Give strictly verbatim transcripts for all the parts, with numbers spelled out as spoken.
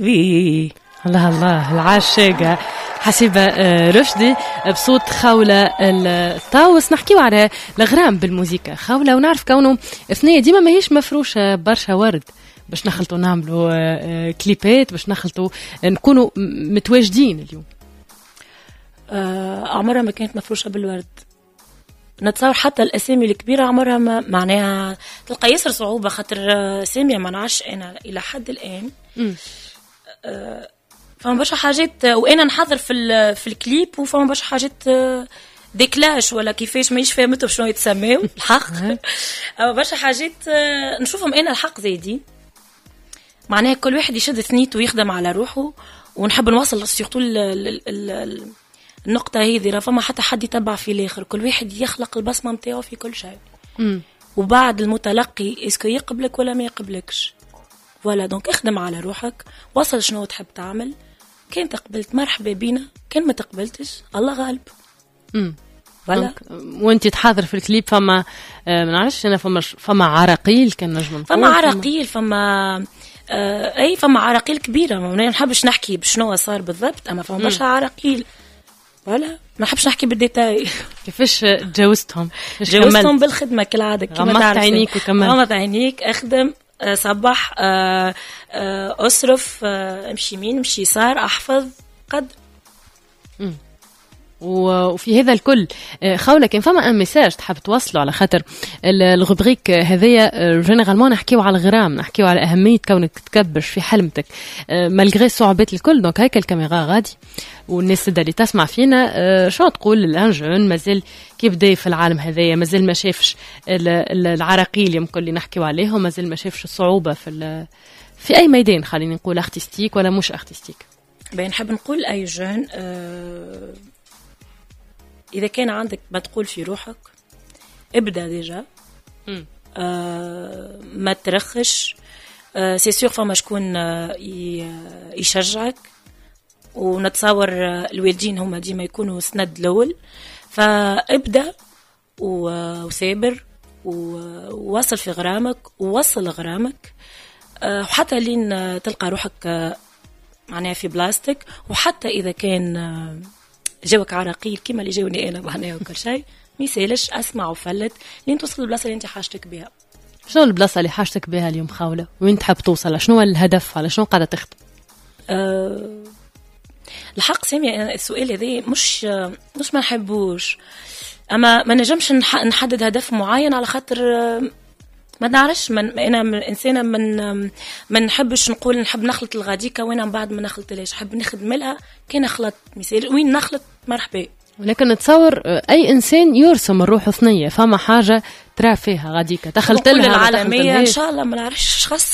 وي الله الله العاشقة حسيبة رشدي بصوت خولة الطاوس. نحكيو على الغرام بالموسيقى خولة، ونعرف كونه ثنية ديما ماهيش مفروشة برشا ورد باش نخلطوا نعملوا كليبات، باش نخلطوا نكونوا متواجدين اليوم. آه عمرها ما كانت مفروشة بالورد. نتصور حتى الأسامي الكبيرة عمرها ما معناها تلقى ياسر صعوبة، خاطر سامية ما نعرفش أنا إلى حد الآن. آه فما برشا حاجات، وأنا نحضر في في الكليب وفما برشا حاجات ديكلاش ولا كيفاش ماهيش فهمتهم شنو يتسموا الحق. أما برشا حاجات نشوفهم أنا الحق زايدين، معناها كل واحد يشد ثنيته ويخدم على روحه، ونحب نوصل سيرتو النقطة هذه. راه فما حتى حد يتبع في الآخر، كل واحد يخلق البصمة متاعه في كل شيء. وبعد المتلقي اسكو يقبلك ولا ما يقبلكش، ولا دونك اخدم على روحك، وصل شنو تحب تعمل. كان تقبلت مرحبا بينا، كان ما تقبلتش الله غالب. امم ولا وانت تحاضر في الكليب فما آه ما نعرفش انا فما فما عراقيل كان نجم فما عراقيل فما آه اي فما عراقيل كبيره، ما نحبش نحكي بشنو صار بالضبط، اما فما برشا عراقيل ولا ما نحبش نحكي بالديتاي. كيفاش تجاوزتهم؟ تجاوزتهم بالخدمه كالعاده كما تعرف. غمضت عينيك وكملت. غمضت عينيك، اخدم، أه صبح، أه أه اصرف، أه امشي يمين امشي يسار، احفظ قد. امم وفي هذا الكل خولة كان فما ان ميساج تحب توصله؟ على خاطر الغبريك هذيا جينيرالمون نحكيو على الغرام، نحكيو على اهميه كونك تكبش في حلمتك مالغري صعوبات الكل. دونك هيك الكاميرا غادي والناس اللي تسمع فينا شو تقول للان جون مازال كيبدا في العالم هذايا، مازال ما شافش العراقيل يمكن اللي نحكيو عليهم، مازال ما شافش الصعوبه في في اي ميدان، خلينا نقول ارتستيك ولا مش ارتستيك. بين نحب نقول اي جون أه إذا كان عندك ما تقول في روحك ابدأ ديجا. آه ما ترخش. آه سي سيغ فما شكون آه يشجعك، ونتصور آه الوالدين هما ديما يكونوا سند الأول. فابدأ وسابر ووصل في غرامك ووصل غرامك، آه وحتى لين تلقى روحك آه معناها في بلاستيك. وحتى إذا كان آه جاوك عراقيل كيما اللي جاوني انا معناها وكل شيء ميسالش، اسمع وفلت لين توصل للبلاصه اللي انت حاجتك بها. شنو البلاصه اللي حاجتك بها اليوم خولة؟ وين تحب توصل؟ شنو الهدف؟ على شنو قاعده تخدم؟ أه الحق سامي السؤال هذا مش مش ما نحبوش، اما ما نجمش نحدد هدف معين على خاطر ما نعرفش. من انا من انسانه من ما نحبش نقول نحب نخلط الغاديكا وانا من بعد ما نخلط ليش حب نخدم لها كان نخلط مثال وين نخلط مرحبا. ولكن نتصور اي انسان يرسم الروح ثنيه، فما حاجه ترى فيها غاديكا دخلت لها العالميه ان شاء الله ما نعرفش خاص.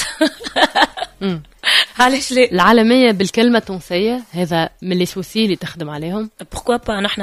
علاش ليه العالميه بالكلمه التونسيه هذا من لي سوسي اللي تخدم عليهم؟ بوركوا با نحن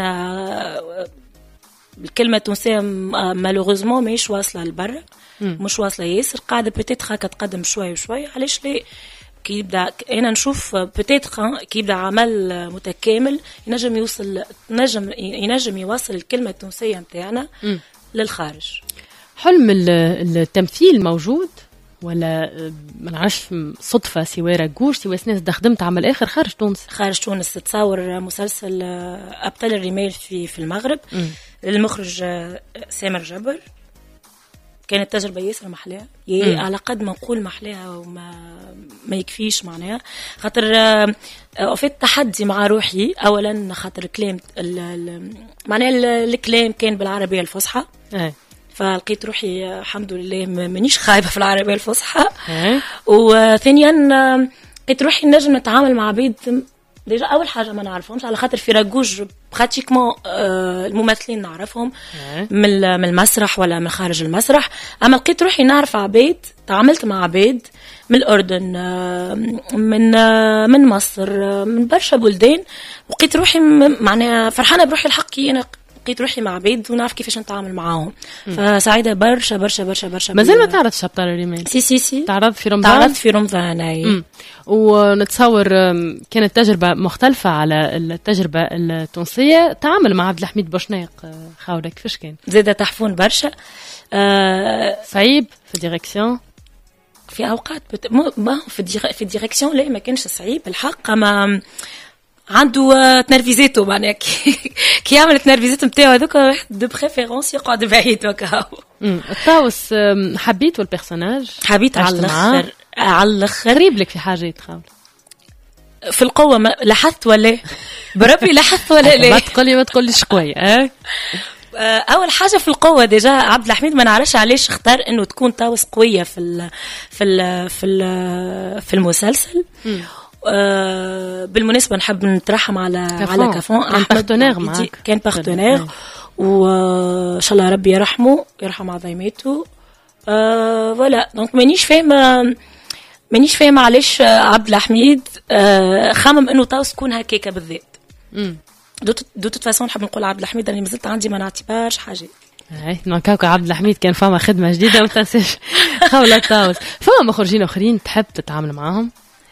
بالكلمه التونسيه مالوغوزمون ماهيش واصله لبرا، مش واصله ياسر، قاعده بتيت هكا تقدم شوي شوي. علاش ليه كي يبدا انا نشوف بتيت كي يبدا عمل متكامل ينجم يوصل ينجم ينجم يوصل الكلمه التونسيه نتاعنا للخارج. حلم التمثيل موجود ولا ما نعرفش صدفه سواره جوش سوى ناس خدمت عمل اخر خارج تونس؟ خارج تونس تصور مسلسل ابطال الرمال في في المغرب. م. المخرج سامر جبر. كانت تجربة ياسر محلاها، يا على قد ما نقول محلاها وما ما يكفيش معناها خاطر وفيت تحدي مع روحي. أولا خاطر كلام معناها الكلام كان بالعربية الفصحى، فلقيت روحي الحمد لله مانيش خايبة في العربية الفصحى. وثانيا لقيت روحي نجم نتعامل مع عبيد ديجا اول حاجه ما نعرفهمش، على خاطر في راجوج براتيكمون آه الممثلين نعرفهم من من المسرح ولا من خارج المسرح. اما لقيت روحي نعرف عبيد، تعاملت مع عبيد من الاردن، آه من آه من مصر، آه من برشا بلدان، وقيت روحي معناها فرحانه بروحي الحقي. انا لقيت روحي مع عبيد ونعرف كيفاش نتعامل معاهم، فسعيده برشا برشا برشا برشا. مازال ما تعرضش ابطال الرمال؟ سي سي سي تعرضت في رمضان. تعرضت في رمضان اي. ونتصور كانت تجربه مختلفه على التجربه التونسيه. تعامل مع عبد الحميد بوشناق خاوله كيفاش كان؟ زاده تحفون برشا. أه صعيب في ديريكسيون؟ في اوقات بت... ما في الدير... في الديريكسيون لا ما كانش صعيب الحق، ما عنده تنرفيزيتو معناها كي كي يعمل التنرفيزيت نتاعو هذوك واحد دو بريفيرونس يقعد بعيد هكا. الطاوس حبيتو البيرسوناج؟ حبيت على الاخر على الاخر. قريب لك في حاجات خاول في القوه ما لاحظت ولا بربي لاحظت ولا لا؟ ما تقولي ما تقوليش قوي. اه اول حاجه في القوه ديجا عبد الحميد ما نعرفش علاش اختار انه تكون طاوس قويه في ال في ال في ال في المسلسل. آه بالمناسبه نحب نترحم على كافون. على كافون كان بارتنير معاك، كان بارتنير وان شاء الله ربي يرحمه يرحم عظيمته. آه فوالا دونك مانيش فاهمه مانيش فاهمه علاش عبد الحميد آه خمم انه طاوس تكون هكاكا بالذات. امم دو دو توت فاسون نحب نقول عبد الحميد راني مازلت عندي ما نعتبرش حاجه. اي نكاكا عبد الحميد كان فما خدمه جديده ما تنساش خوله طاوس. فما مخرجين اخرين تحب تتعامل معاهم؟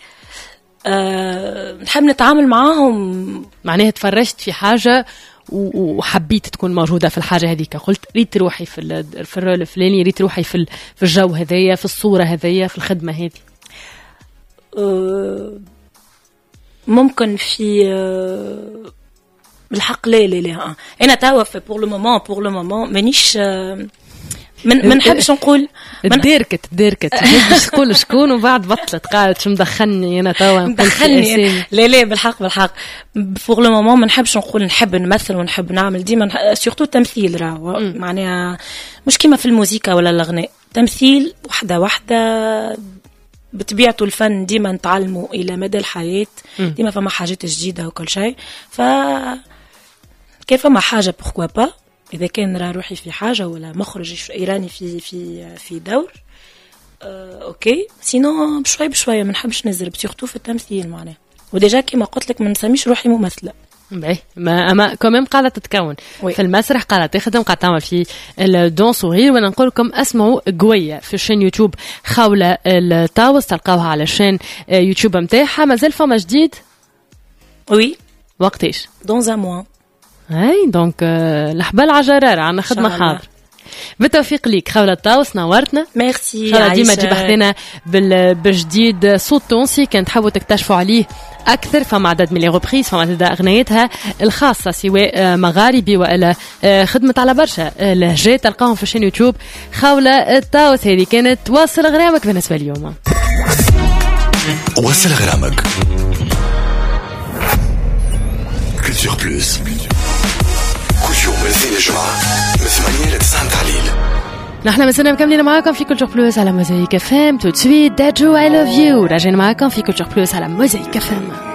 أه نحب نتعامل معاهم، معناها تفرجت في حاجه وحبيت تكون موجوده في الحاجه هذيك، قلت ريت روحي في في الرول الفلاني، ريت روحي في في الجو هذايا، في الصوره هذايا، في الخدمه هذه. أه ممكن في أه بالحق لا لا لا انا توا في بور لو مومون بور لو مومون مانيش من ما نحبش نقول ديركت ديركت باش تقول شكون وبعد بطلت قالت شو مدخلني انا توا مدخلني. لا لا بالحق بالحق بور لو مومون ما نحبش نقول نحب نمثل ونحب نعمل ديما سورتو تمثيل راهو معناها مش كيما في الموسيقى ولا الغناء، تمثيل وحده وحده بطبيعته الفن ديما نتعلمه الى مدى الحياه، ديما فما حاجات جديده وكل شيء. ف كيف ما حاجه بوركوا با اذا كان راه روحي في حاجه ولا مخرج ايراني في في في دور أه اوكي، سينو بشوي بشويه ما نحبش نزرب سورتو في التمثيل معناه. وديجا كيما قلت لك ما نسميش روحي ممثله. باهي ما اما كمان قاعده تتكون وي. في المسرح قاعده تخدم، قاعده تعمل في الدون صغير. وانا نقول لكم اسمعوا قويه في الشين يوتيوب خوله الطاوس، تلقاوها على الشين يوتيوب نتاعها. مازال فما جديد؟ وي. وقتاش؟ دون ان موا. هاي دونك الحبال عجرار عندنا خدمه حاضر. بالتوفيق ليك خوله الطاوس، نورتنا. ميرسي. خوله ديما تجيب حدنا بالجديد صوت تونسي كان تحبوا تكتشفوا عليه اكثر. فما عدد من لي ريبريز، فما عدد اغنيتها الخاصه سواء مغاربي والا خدمت على برشا لهجات، تلقاهم في الشين يوتيوب خوله الطاوس. هذه كانت واصل غرامك بالنسبه اليوم. واصل غرامك كولتور بلوس، كل يوم الاثنين الجمعة من ثمانية لتسعة تحليل. نحن مازلنا مكملين معاكم في كولتور بلوس على موزايك اف ام. تو تسويت داجو اي لاف يو، راجعين معاكم في كولتور بلوس على موزايك اف ام.